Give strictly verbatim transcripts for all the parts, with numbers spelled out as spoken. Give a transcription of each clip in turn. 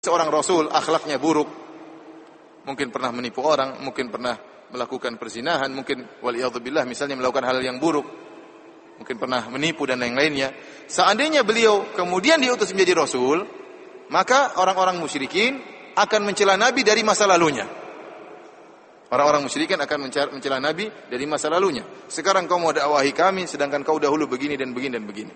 Seorang Rasul akhlaknya buruk, mungkin pernah menipu orang, mungkin pernah melakukan perzinahan, mungkin waliyadzubillah misalnya melakukan hal yang buruk, mungkin pernah menipu dan lain-lainnya. Seandainya beliau kemudian diutus menjadi Rasul, maka orang-orang musyrikin akan mencela Nabi dari masa lalunya. Orang-orang musyrikin akan mencela Nabi dari masa lalunya. Sekarang kau mau dakwahi kami, sedangkan kau dahulu begini dan begini dan begini.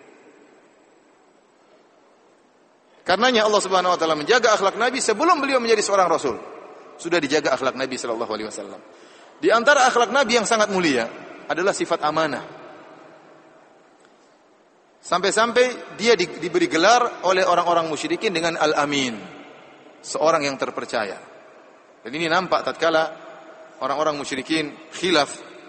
Karenanya Allah Subhanahu wa taala menjaga akhlak Nabi sebelum beliau menjadi seorang Rasul. Sudah dijaga akhlak Nabi sallallahu alaihi wasallam. Di antara akhlak Nabi yang sangat mulia adalah sifat amanah. Sampai-sampai dia di, diberi gelar oleh orang-orang musyrikin dengan Al-Amin, seorang yang terpercaya. Dan ini nampak tatkala orang-orang musyrikin khilaf,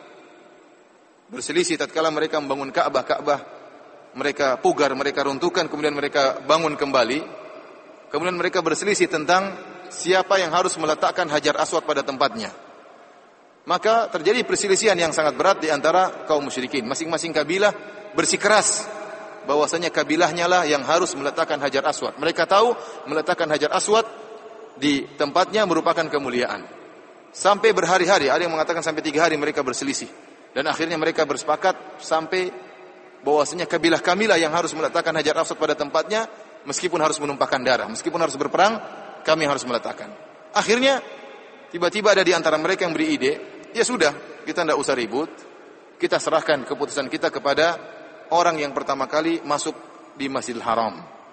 berselisih tatkala mereka membangun Ka'bah, Ka'bah mereka pugar, mereka runtuhkan, kemudian mereka bangun kembali. Kemudian mereka berselisih tentang siapa yang harus meletakkan Hajar Aswad pada tempatnya. Maka terjadi perselisihan yang sangat berat di antara kaum musyrikin. Masing-masing kabilah bersikeras bahwasanya kabilahnya lah yang harus meletakkan Hajar Aswad. Mereka tahu meletakkan Hajar Aswad di tempatnya merupakan kemuliaan. Sampai berhari-hari, ada yang mengatakan sampai tiga hari mereka berselisih. Dan akhirnya mereka bersepakat sampai bahwasanya kabilah kamilah yang harus meletakkan Hajar Aswad pada tempatnya, meskipun harus menumpahkan darah, meskipun harus berperang, kami harus meletakkan. Akhirnya tiba-tiba ada di antara mereka yang beri ide, ya sudah, kita tidak usah ribut, kita serahkan keputusan kita kepada orang yang pertama kali masuk di Masjidil Haram.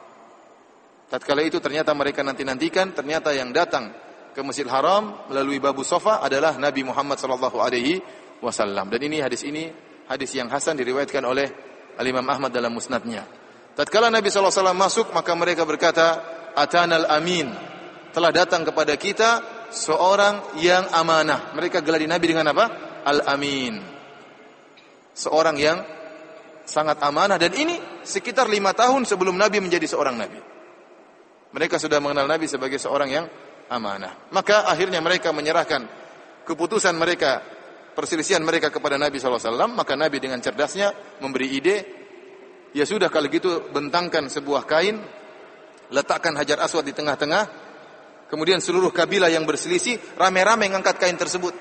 Tatkala itu ternyata mereka nanti-nantikan, ternyata yang datang ke Masjidil Haram melalui Babu Sofa adalah Nabi Muhammad sallallahu alaihi wasallam. Dan ini hadis ini hadis yang hasan diriwayatkan oleh Al-Imam Ahmad dalam musnadnya. Tatkala Nabi sallallahu alaihi wasallam masuk, maka mereka berkata, "Atanal amin." Telah datang kepada kita seorang yang amanah. Mereka gelari Nabi dengan apa? Al-Amin. Seorang yang sangat amanah, dan ini sekitar lima tahun sebelum Nabi menjadi seorang Nabi. Mereka sudah mengenal Nabi sebagai seorang yang amanah. Maka akhirnya mereka menyerahkan keputusan mereka, perselisihan mereka kepada Nabi sallallahu alaihi wasallam. Maka Nabi dengan cerdasnya memberi ide, ya sudah kalau gitu bentangkan sebuah kain, letakkan Hajar Aswad di tengah-tengah, kemudian seluruh kabilah yang berselisih rame-rame mengangkat kain tersebut.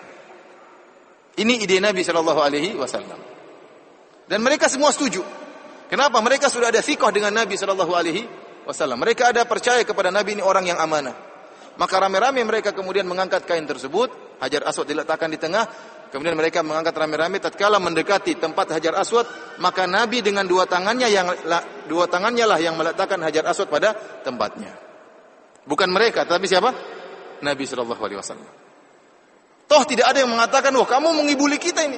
Ini ide Nabi sallallahu alaihi wasallam. Dan mereka semua setuju. Kenapa? Mereka sudah ada thiqah dengan Nabi sallallahu alaihi wasallam. Mereka ada percaya kepada Nabi ini orang yang amanah. Maka rame-rame mereka kemudian mengangkat kain tersebut, Hajar Aswad diletakkan di tengah. Kemudian mereka mengangkat rame-rame, tatkala mendekati tempat Hajar Aswad, maka Nabi dengan dua tangannya yang dua tangannya lah yang meletakkan Hajar Aswad pada tempatnya. Bukan mereka, tetapi siapa? Nabi sallallahu alaihi wasallam. Toh tidak ada yang mengatakan, "Wah, kamu mengibuli kita ini."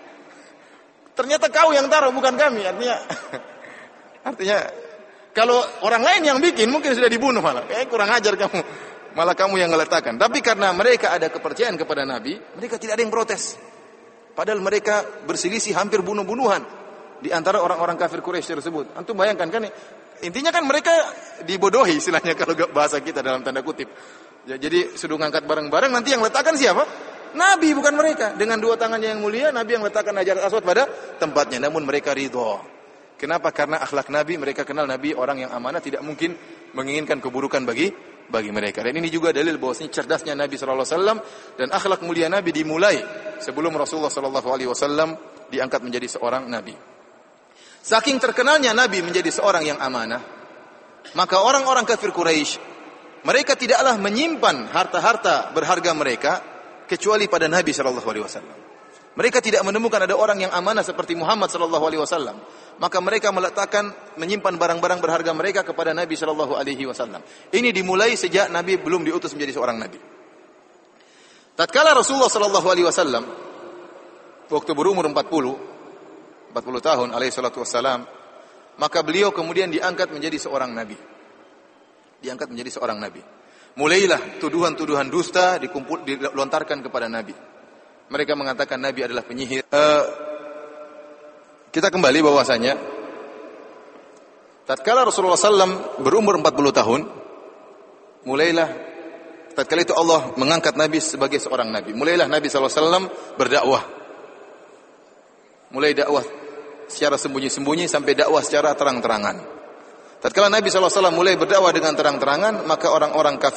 Ternyata kau yang taruh, bukan kami. Artinya artinya kalau orang lain yang bikin mungkin sudah dibunuh malah. Eh, kurang ajar kamu. Malah kamu yang meletakkan. Tapi karena mereka ada kepercayaan kepada Nabi, mereka tidak ada yang protes. Padahal mereka berselisih hampir bunuh-bunuhan di antara orang-orang kafir Quraisy tersebut. Antum bayangkan kan, intinya kan mereka dibodohi istilahnya kalau bahasa kita dalam tanda kutip. Ya, jadi sudah ngangkat bareng-bareng, nanti yang letakkan siapa? Nabi, bukan mereka. Dengan dua tangannya yang mulia, Nabi yang letakkan Hajar Aswad pada tempatnya. Namun mereka ridho. Kenapa? Karena akhlak Nabi, mereka kenal Nabi orang yang amanah, tidak mungkin menginginkan keburukan bagi bagi mereka. Dan ini juga dalil bahwasanya cerdasnya Nabi sallallahu alaihi wasallam dan akhlak mulia Nabi dimulai sebelum Rasulullah sallallahu alaihi wasallam diangkat menjadi seorang nabi. Saking terkenalnya Nabi menjadi seorang yang amanah, maka orang-orang kafir Quraisy mereka tidaklah menyimpan harta-harta berharga mereka kecuali pada Nabi sallallahu alaihi wasallam. Mereka tidak menemukan ada orang yang amanah seperti Muhammad sallallahu alaihi wasallam. Maka mereka meletakkan, menyimpan barang-barang berharga mereka kepada Nabi sallallahu alaihi wasallam. Ini dimulai sejak Nabi belum diutus menjadi seorang nabi. Tatkala Rasulullah sallallahu alaihi wasallam waktu berumur empat puluh tahun alaihi salatu wasallam, maka beliau kemudian diangkat menjadi seorang nabi. Diangkat menjadi seorang nabi. Mulailah tuduhan-tuduhan dusta dikumpul dilontarkan kepada Nabi. Mereka mengatakan Nabi adalah penyihir. Uh, kita kembali bahwasanya tatkala Rasulullah sallallahu alaihi wasallam berumur empat puluh tahun, mulailah tatkala itu Allah mengangkat Nabi sebagai seorang nabi. Mulailah Nabi sallallahu alaihi wasallam berdakwah. Mulai dakwah secara sembunyi-sembunyi sampai dakwah secara terang-terangan. Tatkala Nabi shallallahu alaihi wasallam mulai berdakwah dengan terang-terangan, maka orang-orang kafir